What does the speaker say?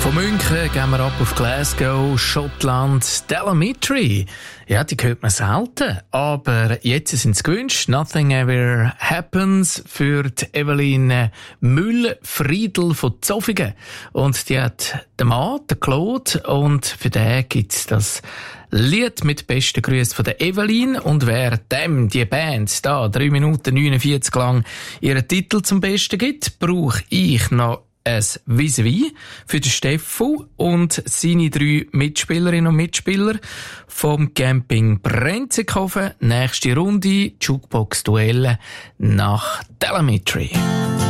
Von München gehen wir ab auf Glasgow, Schottland. Telemetry. Ja, die hört man selten. Aber jetzt sind sie gewünscht. Nothing Ever Happens für die Evelyn Müll-Friedl von Zofingen. Und die hat den Mann, den Claude. Und für den gibt's das Lied mit besten Grüßen von der Evelyn. Und wer dem, die Band, da 3 Minuten 49 lang ihren Titel zum Besten gibt, brauche ich noch ein Vis-à-vis für den Steffo und seine 3 Mitspielerinnen und Mitspieler vom Camping Brenzikofen. Nächste Runde, Jukebox-Duelle nach Telemetry.